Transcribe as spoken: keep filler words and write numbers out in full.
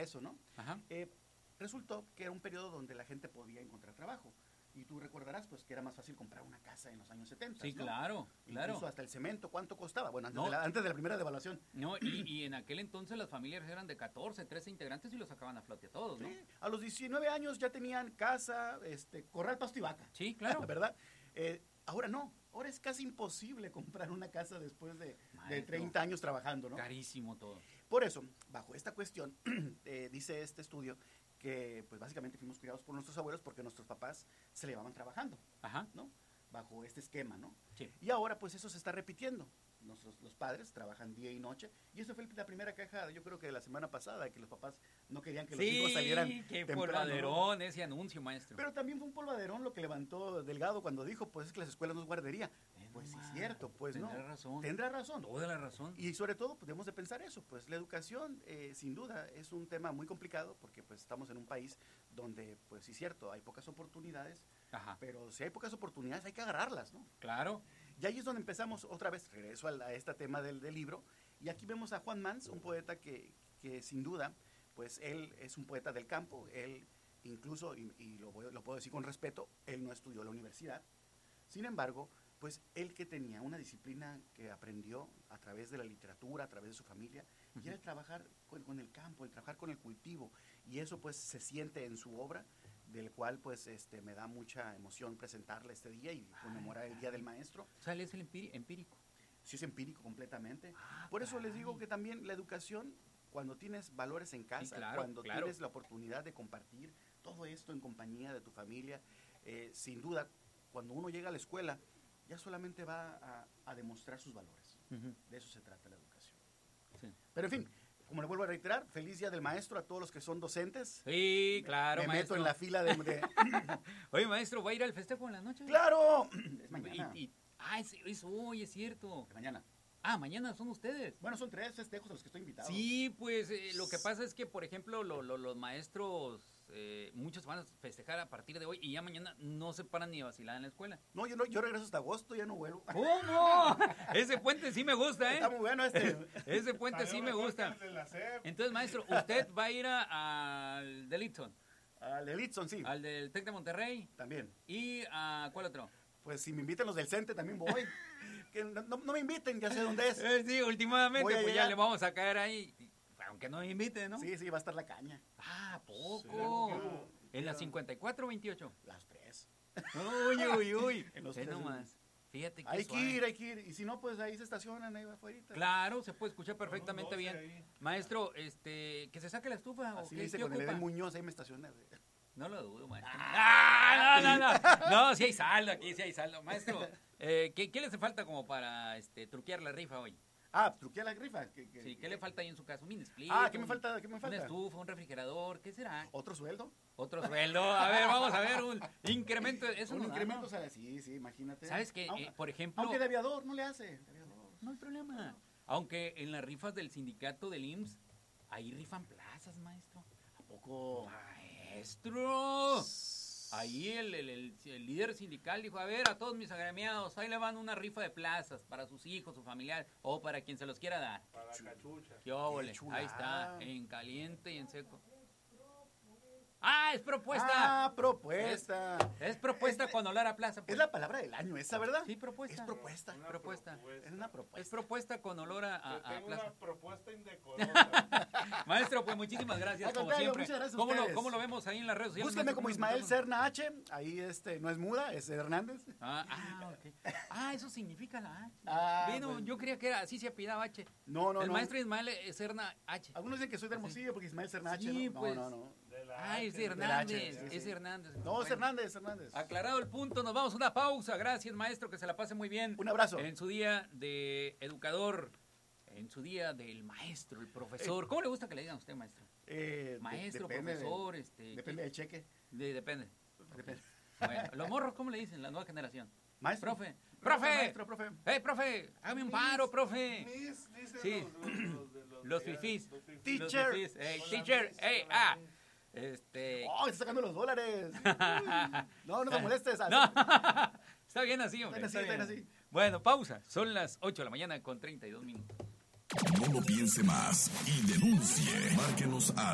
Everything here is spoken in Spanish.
eso, ¿no? Ajá. Eh, resultó que era un periodo donde la gente podía encontrar trabajo. Y tú recordarás, pues, que era más fácil comprar una casa en los años setenta. Sí, ¿no? claro, claro. Incluso hasta el cemento, ¿cuánto costaba? Bueno, antes, No. de, la, antes de la primera devaluación. No, y, y en aquel entonces las familias eran de catorce, trece integrantes y los sacaban a flote a todos, ¿no? Sí, a los diecinueve años ya tenían casa, este, corral, pasto y vaca. Sí, claro. ¿Verdad? Eh, ahora no, ahora es casi imposible comprar una casa después de, de Maestro, treinta años trabajando, ¿no? carísimo todo. Por eso, bajo esta cuestión, eh, dice este estudio que pues básicamente fuimos criados por nuestros abuelos porque nuestros papás se llevaban trabajando, Ajá. ¿no? Bajo este esquema, ¿no? Sí. Y ahora pues eso se está repitiendo. Nuestros, los padres trabajan día y noche. Y esa fue la primera queja, yo creo que de la semana pasada, que los papás no querían que los hijos salieran Sí, qué temprano, polvaderón ¿no? ese anuncio, maestro. Pero también fue un polvaderón lo que levantó Delgado cuando dijo, pues es que las escuelas no es guardería. Eh, Pues sí nomás, es cierto, pues no. tendrá razón. Tendrá razón. Toda la razón. Y sobre todo, pues, debemos de pensar eso, pues la educación, eh, sin duda, es un tema muy complicado porque pues estamos en un país donde, pues sí es cierto, hay pocas oportunidades, Ajá. pero si hay pocas oportunidades hay que agarrarlas, ¿no? Claro. Y ahí es donde empezamos otra vez, regreso a, la- a este tema del, del libro, y aquí vemos a Juan Mans, un poeta que, que sin duda, pues él es un poeta del campo, él incluso, y, y lo, voy- lo puedo decir con respeto, él no estudió en la universidad, sin embargo, pues él que tenía una disciplina que aprendió a través de la literatura, a través de su familia, y era el trabajar con, con el campo, el trabajar con el cultivo, y eso pues se siente en su obra, del cual pues este me da mucha emoción presentarle este día y conmemorar el Día del Maestro. O sea, él es el empíri- empírico. Sí es empírico completamente. Ah, Por eso les caray. digo que también la educación, cuando tienes valores en casa, Sí, claro, cuando claro. tienes la oportunidad de compartir todo esto en compañía de tu familia, eh, sin duda, cuando uno llega a la escuela, ya solamente va a, a demostrar sus valores. Ujú. De eso se trata la educación. Sí. Pero en fin, como le vuelvo a reiterar, feliz Día del Maestro a todos los que son docentes. Sí, claro, Me maestro. meto en la fila de... de- Oye, maestro, ¿va a ir al festejo en la noche? ¡Claro! Es mañana. Y, y- ah, es, es hoy, es cierto. Mañana. Ah, mañana son ustedes. Bueno, son tres festejos a los que estoy invitado. Sí, pues eh, lo que pasa es que, por ejemplo, lo- lo- los maestros, eh, muchos van a festejar a partir de hoy y ya mañana no se paran ni a vacilar en la escuela. No, yo no, yo regreso hasta agosto, ya no vuelvo. ¿Cómo? Ese puente sí me gusta, ¿eh? Está muy bueno este. Ese puente sí me gusta. Entonces, maestro, ¿usted va a ir a- al de Litson, Al de Litson, sí, al del Tec de Monterrey también. y a ¿cuál otro? Pues si me invitan los del Cente también voy. Que no, no- no me inviten, ya sé dónde es. Eh, sí, últimamente, Voy a pues ya llegar. le vamos a caer ahí, aunque no me invite, ¿no? Sí, sí, va a estar la caña. Ah, poco. Sí. En la cincuenta y cuatro veintiocho. Las tres. Uy, uy, uy. En los Ve tres nomás. Fíjate que Hay que ir, hay que ir. Y si no, pues ahí se estacionan, ahí afuera. Claro, se puede escuchar perfectamente bien. Maestro, este, que se saque la estufa. ¿O Así qué, dice qué con el ocupa? Edén Muñoz, ahí me estaciona. No lo dudo, maestro. Ah, no, no, no. No, sí hay saldo aquí, sí hay saldo. Maestro, eh, ¿qué, ¿qué le hace falta como para este, truquear la rifa hoy? Ah, truquea la rifa. que- que- Sí, ¿qué le falta ahí en su casa? Un mini split. Ah, ¿qué me un- falta? ¿Qué me falta? Una estufa, un refrigerador, ¿qué será? ¿Otro sueldo? Otro sueldo. A ver, vamos a ver un incremento. Eso Un nos da, incremento, ¿no? o sea, sí, sí, imagínate. ¿Sabes qué? Aunque, Eh, por ejemplo, aunque de aviador, no le hace. de aviador. no hay problema. Aunque en las rifas del sindicato del I M S S, ahí rifan plazas, maestro. ¿A poco? ¡Maestro! Ahí el, el- el- el líder sindical dijo, a ver, a todos mis agremiados, ahí le van una rifa de plazas para sus hijos, su familiar, o para quien se los quiera dar. Para la cachucha. ¡Qué óvole! chulada. Ahí está, en caliente y en seco. ¡Ah, es propuesta! Ah, propuesta. Es propuesta con olor a plaza. Es pues. la palabra del año esa, ¿verdad? Sí, propuesta. Es propuesta. Una Propuesta. Es una Es propuesta. propuesta con olor a, a- Yo a tengo plaza. una propuesta indecorosa. Maestro, pues muchísimas gracias, Al como contrario, siempre. muchas gracias a ¿Cómo lo, ustedes. ¿Cómo lo vemos ahí en las redes sociales? Búsqueme maestro? como ¿Cómo lo Ismael encontramos? Serna H. Ahí este, no es muda, es Hernández. Ah, ah, ok. Ah, eso significa la H. Ah, Vino, pues. yo creía que era así se apellidaba H. No, no, El no. maestro Ismael Serna H. Algunos dicen que soy de Hermosillo porque Ismael Serna H. Sí, no, pues. no, no, no. De la Ah, es de H. Hernández, sí, sí. es Hernández. No, es Bueno, Hernández, Hernández. aclarado el punto, nos vamos a una pausa. Gracias, maestro, que se la pase muy bien. Un abrazo. En su día de educador, en su día del maestro, el profesor. ¿Cómo le gusta que le digan a usted, maestro? Eh, de- Maestro, depende de- profesor, este... Depende ¿qué? del cheque. De- depende. Depende. Bueno, los morros, ¿cómo le dicen? La nueva generación. Maestro. Profe, profe, Maestro, profe. ¡Eh, profe! ¡Hágame un paro, profe! Mis, dicen Sí. los, los, los, de los, Los de- fifís. los fifís. Teacher. Los fifís. Ey, Con la teacher, mis, ey, con la ah. mis. Este... ¡Oh, está sacando los dólares! No, no te molestes. No, está bien así, hombre. Ven así, está ven bien. así. Bueno, pausa. Son las ocho de la mañana con treinta y dos minutos. No lo piense más y denuncie. Márquenos a